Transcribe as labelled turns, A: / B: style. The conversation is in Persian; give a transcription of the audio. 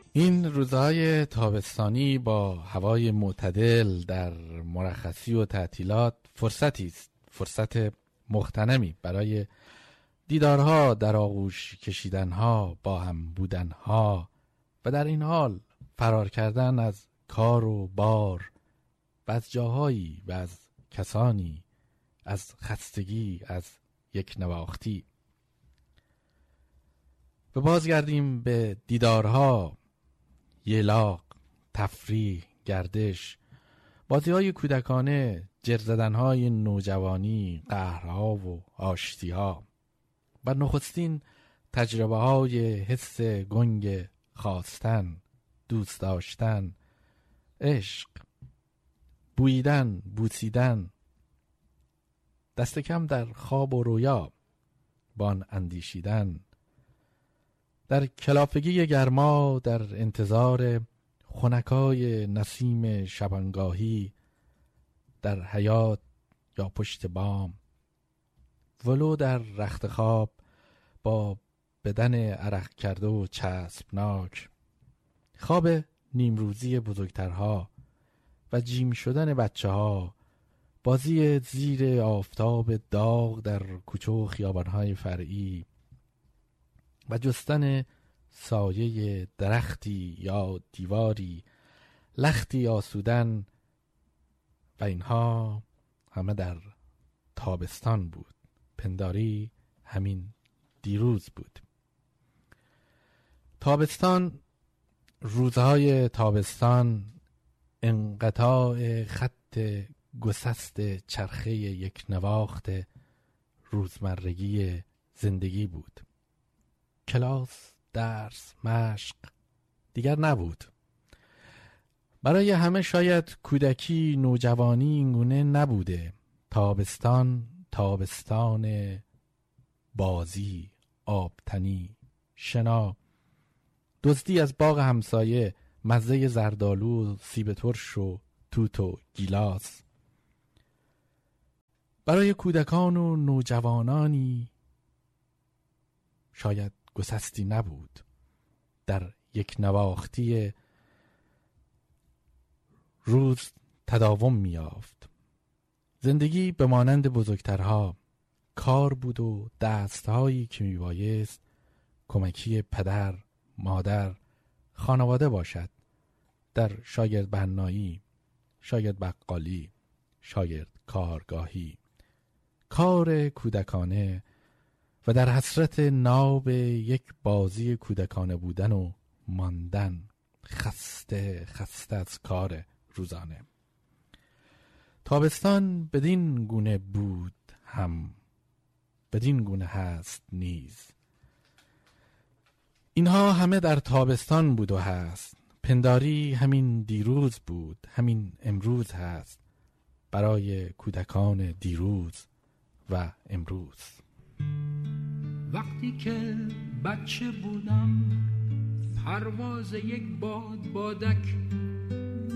A: این روزهای تابستانی با هوای معتدل در مرخصی و تعطیلات فرصتی است، فرصت مغتنمی برای دیدارها، در آغوش کشیدنها، با هم بودنها و در این حال فرار کردن از کار و بار و از جاهایی و از کسانی، از خستگی، از یک نواختی. و بازگردیم به دیدارها، یلاق، تفریح، گردش، بازی‌های کودکانه، جرزدن‌های نوجوانی، قهرها و آشتی‌ها و نخستین تجربه‌های حس گنگ خواستن، دوست داشتن، عشق، بوییدن، بوسیدن، دست کم در خواب و رویا بان اندیشیدن، در کلافگی گرما، در انتظار خنکای نسیم شبانگاهی، در حیاط یا پشت بام، ولو در رخت خواب با بدن عرق کرده و چسبناک، خواب نیمروزی بزرگترها و جیم شدن بچه ها، بازی زیر آفتاب داغ در کوچه و خیابانهای فرعی و جستن سایه درختی یا دیواری، لختی آسودن، و اینها همه در تابستان بود. پنداری همین دیروز بود. تابستان، روزهای تابستان، انقطاع خط گسست چرخه یک نواخت روزمرگی زندگی بود. کلاس، درس، مشق دیگر نبود. برای همه شاید کودکی، نوجوانی اینگونه نبوده. تابستان بازی، آبتنی، شنا، دزدی از باغ همسایه، مزه زردالو، سیب ترش و توت و گیلاس. برای کودکان و نوجوانانی شاید گسستی نبود. در یک نواختی روز تداوم می‌یافت. زندگی به مانند بزرگترها کار بود و دستهایی که میبایست کمکی پدر، مادر، خانواده باشد. در شاید بنایی، شاید بقالی، شاید کارگاهی، کار کودکانه و در حسرت ناب یک بازی کودکانه بودن و ماندن، خسته از کار روزانه. تابستان بدین گونه بود، هم بدین گونه هست نیز. اینها همه در تابستان بود و هست. پنداری همین دیروز بود، همین امروز هست برای کودکان دیروز و امروز.
B: وقتی که بچه بودم، پرواز یک بادک